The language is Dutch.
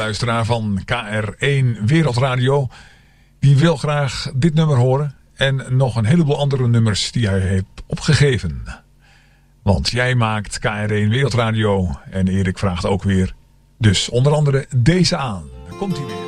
luisteraar van KR1 Wereldradio. Die wil graag dit nummer horen. En nog een heleboel andere nummers die hij heeft opgegeven. Want jij maakt KR1 Wereldradio. En Erik vraagt ook weer. Dus onder andere deze aan. Daar komt hij weer.